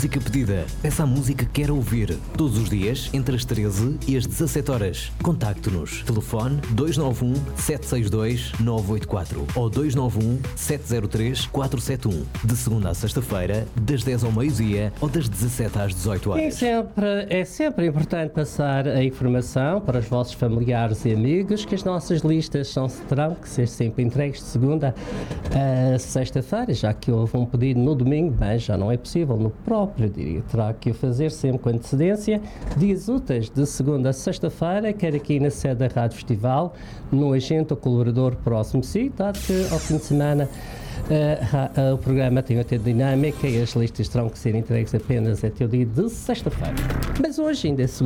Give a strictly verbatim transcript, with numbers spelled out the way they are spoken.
música pedida. Peça a música que quer ouvir. Todos os dias, entre as treze e as dezassete horas. Contacte-nos. Telefone dois nove um, sete seis dois, nove oito quatro ou dois nove um, sete zero três, quatro sete um. De segunda a sexta-feira, das dez ao meio-dia ou das dezassete às dezoito horas. É sempre, é sempre importante passar a informação para os vossos familiares e amigos que as nossas listas são, terão que ser sempre entregues de segunda a sexta-feira, já que houve um pedido no domingo, bem, já não é possível no próprio dia. Terá que o fazer sempre com antecedência, dias úteis de segunda a sexta-feira, quer aqui na sede da Rádio Festival, no agente ou colaborador próximo de si, dado que ao fim de semana uh, uh, o programa tem outra dinâmica e as listas terão que ser entregues apenas até o dia de sexta-feira. Mas hoje ainda é segunda.